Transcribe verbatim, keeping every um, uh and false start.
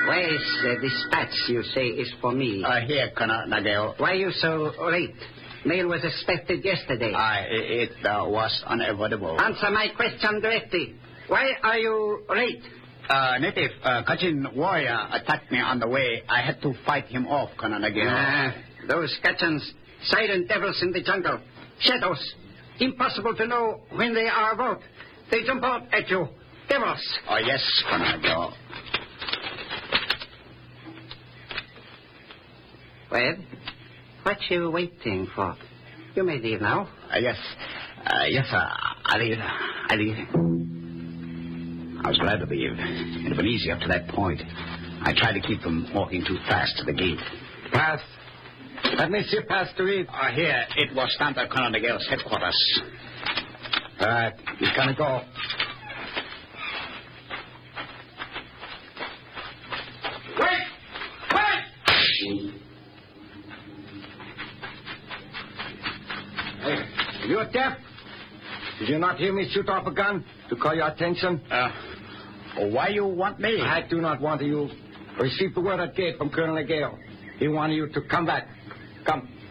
Where is the dispatch you say is for me? Uh, here, Colonel Nagel. Why are you so late? Mail was expected yesterday. Uh, it uh, was unavoidable. Answer my question directly. Why are you late? Uh, native uh, Kachin warrior attacked me on the way. I had to fight him off, Colonel Nagel. Ah, those Kachins, silent devils in the jungle. Shadows. Impossible to know when they are about. They jump out at you. Devils. Oh, yes, Colonel Nagel. Well, what you waiting for? You may leave now. Uh, yes. Uh, yes, sir. I leave. I leave. I was glad to leave. It had been easy up to that point. I tried to keep them walking too fast to the gate. Pass. Let me see pass to read. Uh, here, it was down at Colonel Nagel's headquarters. All right, you can go. Wait! Wait! Hey, you deaf? Did you not hear me shoot off a gun to call your attention? Uh, why you want me? I do not want you. Received the word at gate from Colonel Nagel. He wanted you to come back. Come.